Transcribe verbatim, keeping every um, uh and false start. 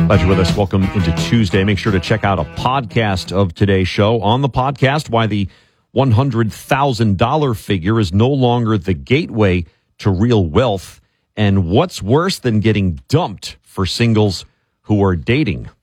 Glad you're with us. Welcome into Tuesday. Make sure to check out a podcast of today's show. On the podcast, why the one hundred thousand dollars figure is no longer the gateway to real wealth, and what's worse than getting dumped for singles who are dating.